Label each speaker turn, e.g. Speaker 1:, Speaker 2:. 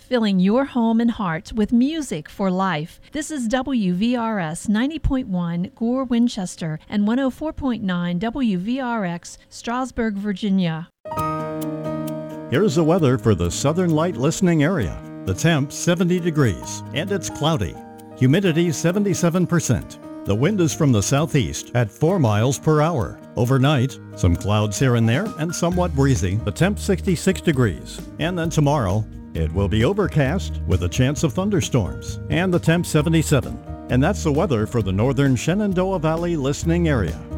Speaker 1: filling your home and heart with music for life. This is WVRS 90.1 Gore, Winchester, and 104.9 WVRX, Strasburg, Virginia.
Speaker 2: Here's the weather for the Southern Light listening area. The temp 70 degrees, and it's cloudy. Humidity 77%. The wind is from the southeast at 4 miles per hour. Overnight, some clouds here and there and somewhat breezy. The temp 66 degrees. And then tomorrow, it will be overcast with a chance of thunderstorms. And the temp 77. And that's the weather for the northern Shenandoah Valley listening area.